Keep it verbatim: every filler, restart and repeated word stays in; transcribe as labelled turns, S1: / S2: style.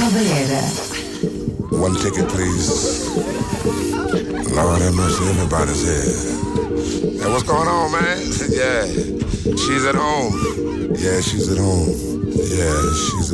S1: Nova Era.
S2: One ticket, please. Lord have mercy, everybody's here. Hey, what's going on, man? Yeah, she's at home. Yeah, she's at home. Yeah, she's